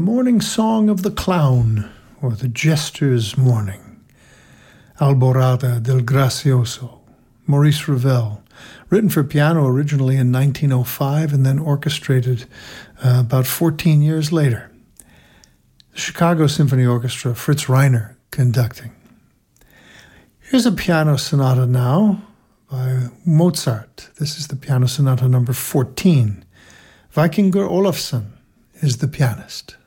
Morning Song of the Clown, or the Jester's Morning. Alborada del Gracioso, Maurice Ravel, written for piano originally in 1905 and then orchestrated about 14 years later. The Chicago Symphony Orchestra, Fritz Reiner conducting. Here's a piano sonata now by Mozart. This is the piano sonata number 14. Vikingur Olafsson is the pianist.